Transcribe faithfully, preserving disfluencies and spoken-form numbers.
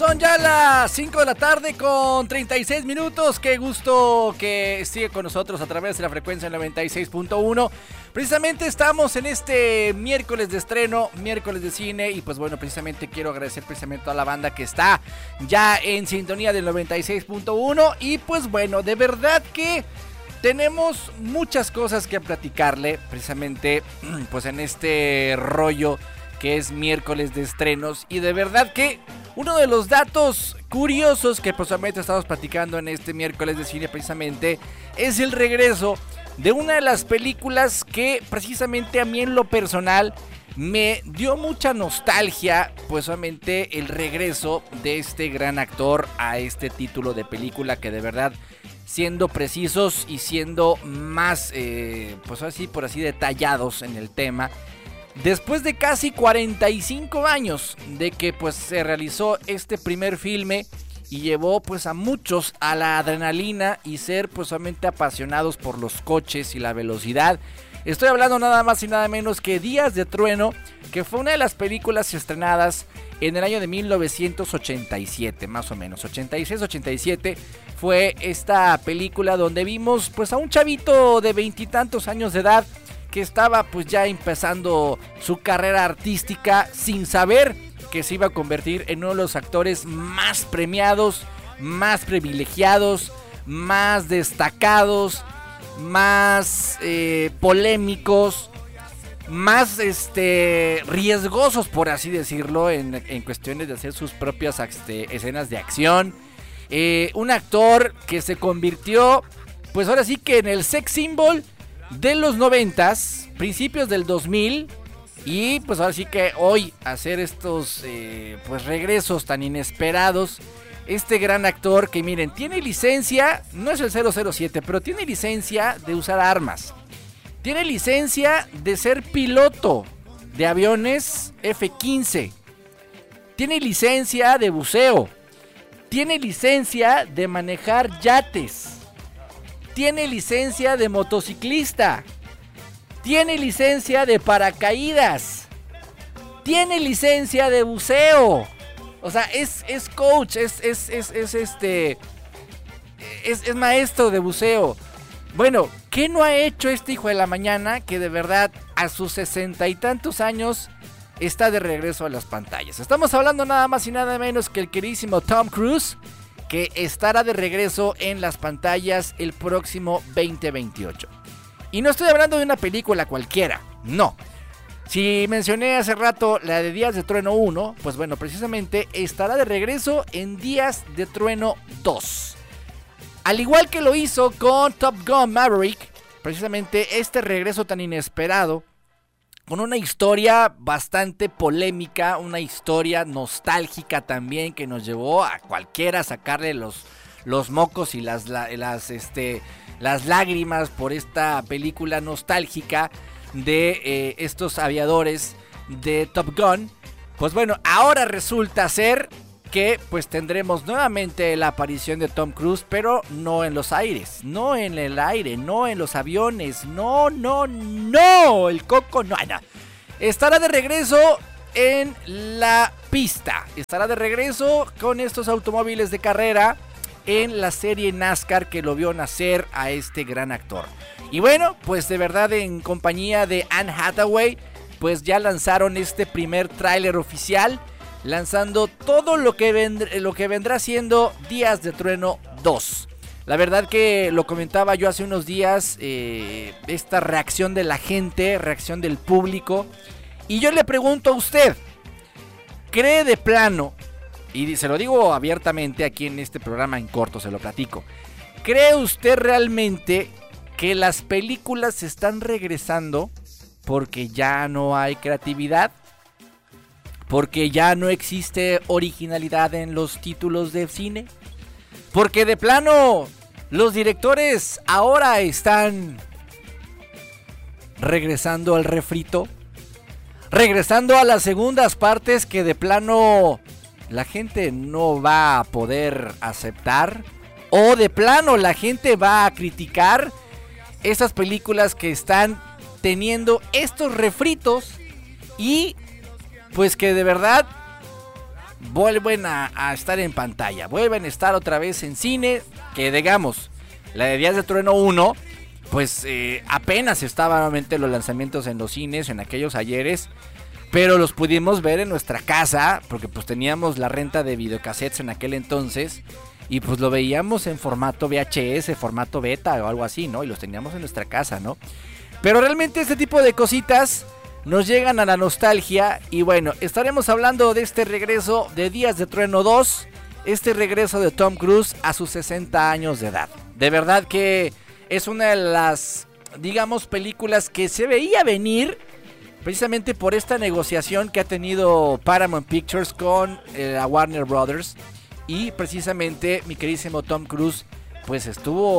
Son ya las cinco de la tarde con treinta y seis minutos. Qué gusto que sigue con nosotros a través de la frecuencia noventa y seis punto uno. Precisamente estamos en este miércoles de estreno, miércoles de cine. Y pues bueno, precisamente quiero agradecer precisamente a toda la banda que está ya en sintonía del noventa y seis punto uno. Y pues bueno, de verdad que tenemos muchas cosas que platicarle precisamente pues en este rollo que es miércoles de estrenos. Y de verdad que uno de los datos curiosos que precisamente estamos platicando en este miércoles de cine precisamente es el regreso de una de las películas que precisamente a mí en lo personal me dio mucha nostalgia, pues solamente el regreso de este gran actor a este título de película que de verdad, siendo precisos y siendo más, eh, pues así por así detallados en el tema, después de casi cuarenta y cinco años de que pues se realizó este primer filme y llevó pues a muchos a la adrenalina y ser pues solamente apasionados por los coches y la velocidad. Estoy hablando nada más y nada menos que Días de Trueno, que fue una de las películas estrenadas en el año de mil novecientos ochenta y siete, más o menos, ochenta y seis ochenta y siete fue esta película donde vimos pues a un chavito de veintitantos años de edad que estaba pues ya empezando su carrera artística sin saber que se iba a convertir en uno de los actores más premiados, más privilegiados, más destacados, más eh, polémicos, más este, riesgosos, por así decirlo, en, en cuestiones de hacer sus propias este, escenas de acción. Eh, un actor que se convirtió, pues ahora sí que en el sex symbol de los noventas, principios del dos mil, y pues ahora sí que hoy hacer estos eh, pues regresos tan inesperados. Este gran actor que miren, tiene licencia, no es el cero cero siete, pero tiene licencia de usar armas. Tiene licencia de ser piloto de aviones F quince. Tiene licencia de buceo. Tiene licencia de manejar yates. Tiene licencia de motociclista. Tiene licencia de paracaídas. Tiene licencia de buceo. O sea, es, es coach, es, es, es, es este. Es, es maestro de buceo. Bueno, ¿qué no ha hecho este hijo de la mañana que de verdad a sus sesenta y tantos años está de regreso a las pantallas? Estamos hablando nada más y nada menos que el queridísimo Tom Cruise, que estará de regreso en las pantallas el próximo veinte veintiocho. Y no estoy hablando de una película cualquiera, no. Si mencioné hace rato la de Días de Trueno uno, pues bueno, precisamente estará de regreso en Días de Trueno dos. Al igual que lo hizo con Top Gun Maverick, precisamente este regreso tan inesperado, con una historia bastante polémica, una historia nostálgica también que nos llevó a cualquiera a sacarle los, los mocos y las, las, este, las lágrimas por esta película nostálgica de eh, estos aviadores de Top Gun. Pues bueno, ahora resulta ser que pues tendremos nuevamente la aparición de Tom Cruise, pero no en los aires, no en el aire, no en los aviones, no, no, no, el coco no, no. Estará de regreso en la pista, estará de regreso con estos automóviles de carrera en la serie NASCAR que lo vio nacer a este gran actor. Y bueno, pues de verdad en compañía de Anne Hathaway, pues ya lanzaron este primer tráiler oficial, lanzando todo lo que, vendr- lo que vendrá siendo Días de Trueno dos. La verdad que lo comentaba yo hace unos días, eh, esta reacción de la gente, reacción del público. Y yo le pregunto a usted, ¿cree de plano, y se lo digo abiertamente aquí en este programa en corto, se lo platico, ¿cree usted realmente que las películas están regresando porque ya no hay creatividad? Porque ya no existe originalidad en los títulos de cine. Porque de plano los directores ahora están regresando al refrito. Regresando a las segundas partes que de plano la gente no va a poder aceptar. O de plano la gente va a criticar esas películas que están teniendo estos refritos. Y pues que de verdad vuelven a, a estar en pantalla, vuelven a estar otra vez en cine, que digamos, la de Días de Trueno uno, pues eh, apenas estaban nuevamente los lanzamientos en los cines, en aquellos ayeres, pero los pudimos ver en nuestra casa, porque pues teníamos la renta de videocassettes en aquel entonces, y pues lo veíamos en formato V H S, formato beta o algo así, ¿no? Y los teníamos en nuestra casa, ¿no? Pero realmente este tipo de cositas nos llegan a la nostalgia. Y bueno, estaremos hablando de este regreso de Días de Trueno dos. Este regreso de Tom Cruise a sus sesenta años de edad. De verdad que es una de las, digamos, películas que se veía venir, precisamente por esta negociación que ha tenido Paramount Pictures con eh, la Warner Brothers. Y precisamente mi queridísimo Tom Cruise pues estuvo